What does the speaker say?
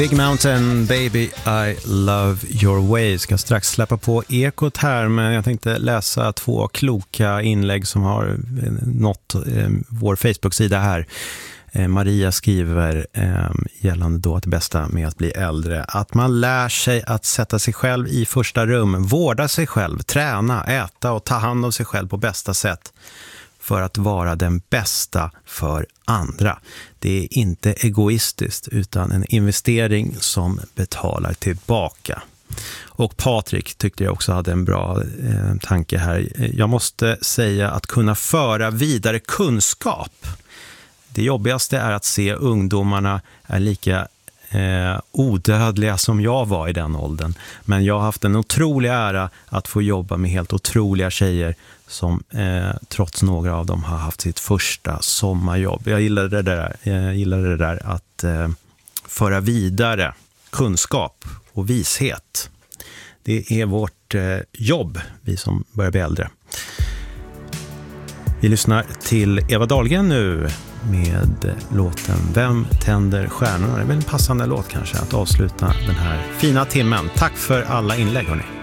Big Mountain, Baby, I Love Your Way. Ska strax släppa på ekot här, men jag tänkte läsa 2 kloka inlägg som har nått vår Facebook-sida här. Maria skriver gällande då att det bästa med att bli äldre, att man lär sig att sätta sig själv i första rum, vårda sig själv, träna, äta och ta hand om sig själv på bästa sätt för att vara den bästa för andra. Det är inte egoistiskt utan en investering som betalar tillbaka. Och Patrik tyckte jag också hade en bra tanke här. Jag måste säga att kunna föra vidare kunskap. Det jobbigaste är att se ungdomarna är lika odödliga som jag var i den åldern. Men jag har haft en otrolig ära att få jobba med helt otroliga tjejer som trots några av dem har haft sitt första sommarjobb. Jag gillade det där att föra vidare kunskap och vishet. Det är vårt jobb, vi som börjar bli äldre. Vi lyssnar till Eva Dahlgren nu med låten Vem tänder stjärnorna? Det är väl en passande låt kanske att avsluta den här fina timmen. Tack för alla inlägg, hörni.